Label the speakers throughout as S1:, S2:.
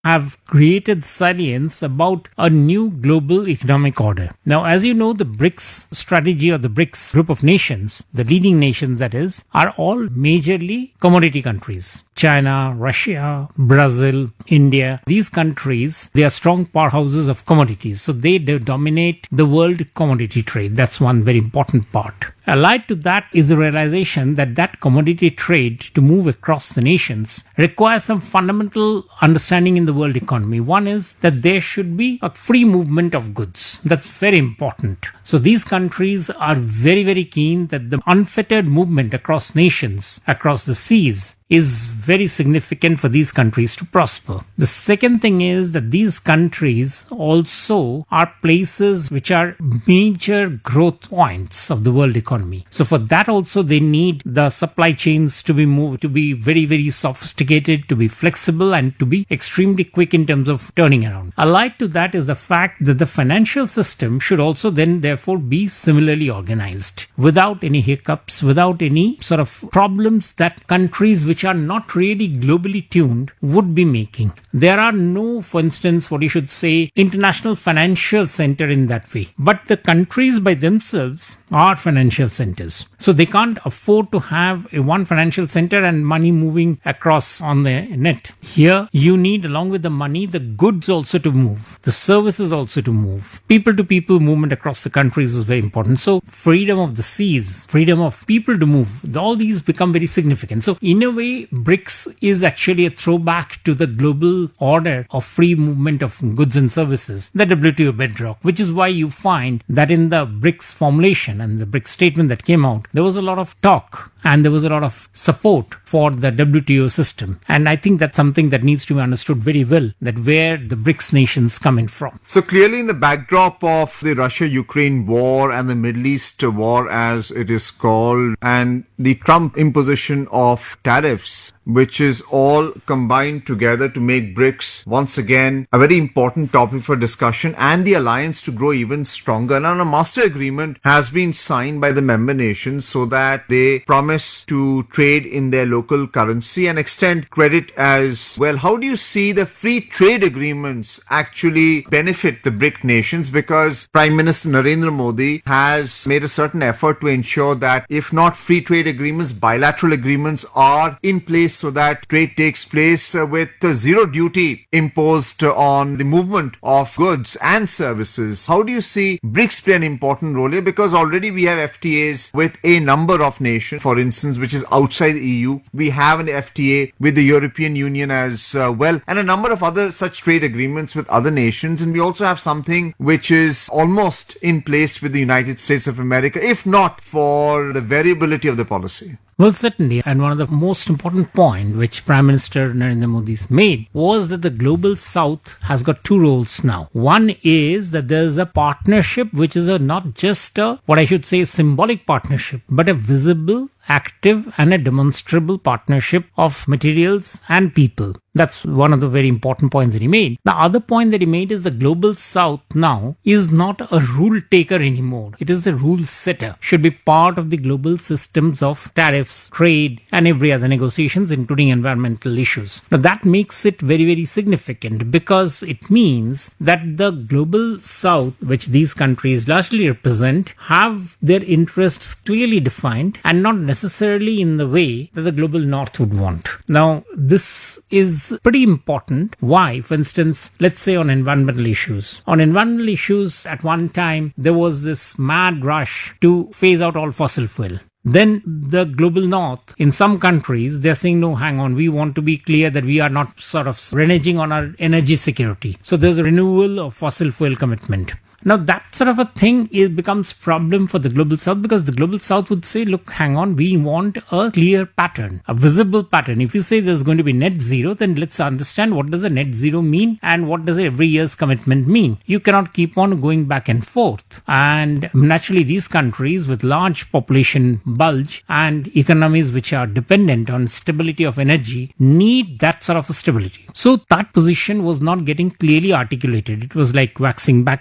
S1: have created salience about a new global economic order. Now, as you know, the BRICS strategy or the BRICS group of nations, the leading nations that is, are all majorly commodity countries. China, Russia, Brazil, India, these countries, they are strong powerhouses of commodities. So they dominate the world commodity trade. That's one very important part. Allied to that is the realization that that commodity trade to move across the nations requires some fundamental understanding in the world economy. One is that there should be a free movement of goods. That's very important. So these countries are very, very keen that the unfettered movement across nations, across the seas, is very significant for these countries to prosper. The second thing is that these countries also are places which are major growth points of the world economy. So for that also they need the supply chains to be moved, to be very, very sophisticated, to be flexible and to be extremely quick in terms of turning around. Allied to that is the fact that the financial system should also then therefore be similarly organized without any hiccups, without any sort of problems that countries which are not really globally tuned would be making. There are no, for instance, what you should say, international financial center in that way. But the countries by themselves are financial centers. So they can't afford to have a one financial center and money moving across on the net. Here, you need, along with the money, the goods also to move, the services also to move. People to people movement across the countries is very important. So freedom of the seas, freedom of people to move, all these become very significant. So in a way, BRICS is actually a throwback to the global order of free movement of goods and services, the WTO bedrock, which is why you find that in the BRICS formulation and the BRICS statement that came out, there was a lot of talk and there was a lot of support for the WTO system. And I think that's something that needs to be understood very well, that where the BRICS nations come in from.
S2: So clearly in the backdrop of the Russia-Ukraine war and the Middle East war as it is called, and the Trump imposition of tariffs, which is all combined together to make BRICS once again a very important topic for discussion and the alliance to grow even stronger. Now, a master agreement has been signed by the member nations so that they promise to trade in their local currency and extend credit as well. How do you see the free trade agreements actually benefit the BRIC nations? Because Prime Minister Narendra Modi has made a certain effort to ensure that if not free trade agreements, bilateral agreements are in place so that trade takes place with zero duty imposed on the movement of goods and services. How do you see BRICS play an important role here? Because already we have FTAs with a number of nations, for instance, which is outside the EU. We have an FTA with the European Union as well, and a number of other such trade agreements with other nations. And we also have something which is almost in place with the United States of America, if not for the variability of the policy.
S1: Well, certainly. And one of the most important points which Prime Minister Narendra Modi made was that the Global South has got two roles now. One is that there is a partnership which is not just what I should say, symbolic partnership, but a visible, active and a demonstrable partnership of materials and people. That's one of the very important points that he made. The other point that he made is the Global South now is not a rule taker anymore. It is the rule setter. Should be part of the global systems of tariffs, trade and every other negotiations, including environmental issues. Now that makes it very, very significant because it means that the Global South, which these countries largely represent, have their interests clearly defined and not necessarily in the way that the Global North would want. Now, this is pretty important. Why? For instance, let's say on environmental issues. On environmental issues, at one time, there was this mad rush to phase out all fossil fuel. Then the Global North, in some countries, they're saying, no, hang on, we want to be clear that we are not sort of reneging on our energy security. So there's a renewal of fossil fuel commitment. Now that sort of a thing becomes problem for the Global South because the Global South would say, look, hang on, we want a clear pattern, a visible pattern. If you say there's going to be net zero, then let's understand what does a net zero mean and what does every year's commitment mean. You cannot keep on going back and forth. And naturally, these countries with large population bulge and economies which are dependent on stability of energy need that sort of a stability. So that position was not getting clearly articulated. It was like waxing back and forth.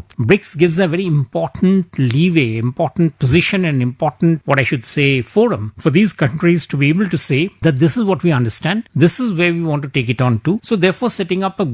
S1: growth. BRICS gives a very important leeway, important position, and important, what I should say, forum for these countries to be able to say that this is what we understand, this is where we want to take it on to. So therefore, setting up a